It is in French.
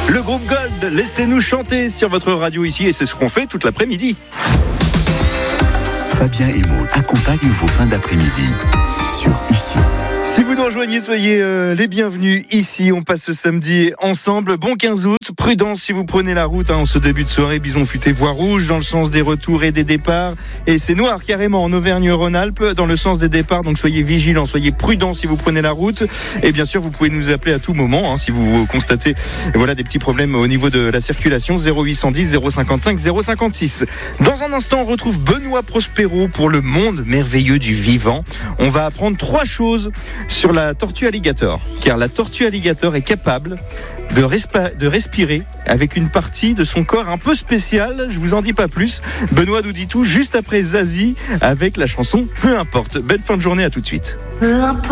Le groupe Gold, laissez-nous chanter sur votre radio ici et c'est ce qu'on fait toute l'après-midi. Fabien et Maud accompagnent vos fins d'après-midi sur Ici. Si vous nous rejoignez, soyez les bienvenus ici. On passe ce samedi ensemble. Bon 15 août. Prudence si vous prenez la route en ce début de soirée. Bison futé, voie rouge dans le sens des retours et des départs. Et c'est noir carrément en Auvergne-Rhône-Alpes dans le sens des départs. Donc soyez vigilants, soyez prudents si vous prenez la route. Et bien sûr, vous pouvez nous appeler à tout moment si vous constatez des petits problèmes au niveau de la circulation. 0810 055 056. Dans un instant, on retrouve Benoît Prospero pour le monde merveilleux du vivant. On va apprendre 3 choses sur la tortue alligator, car la tortue alligator est capable de respirer avec une partie de son corps un peu spéciale. Je vous en dis pas plus. Benoît nous dit tout juste après Zazie avec la chanson Peu importe. Belle fin de journée, à tout de suite. Peu importe.